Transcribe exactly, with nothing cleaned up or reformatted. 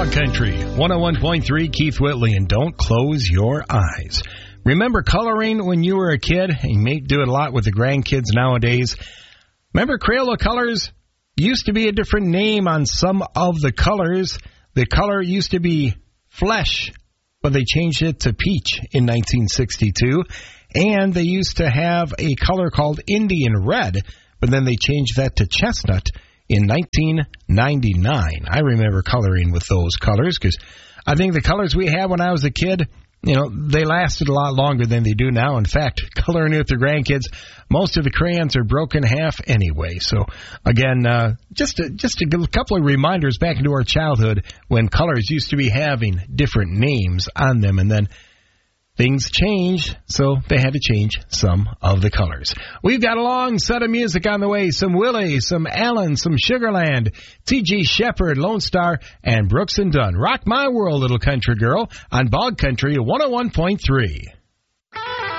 Bog Country, one oh one point three, Keith Whitley, and don't close your eyes. Remember coloring when you were a kid? You may do it a lot with the grandkids nowadays. Remember Crayola colors? Used to be a different name on some of the colors. The color used to be flesh, but they changed it to peach in nineteen sixty-two. And they used to have a color called Indian red, but then they changed that to chestnut in nineteen ninety-nine. I remember coloring with those colors because I think the colors we had when I was a kid, you know, they lasted a lot longer than they do now. In fact, coloring with the grandkids, most of the crayons are broken half anyway. So, again, uh, just a, just a couple of reminders back into our childhood when colors used to be having different names on them, and then things changed, so they had to change some of the colors. We've got a long set of music on the way. Some Willie, some Allen, some Sugarland, T G Shepherd, Lone Star, and Brooks and Dunn. Rock My World, Little Country Girl, on Bog Country one oh one point three.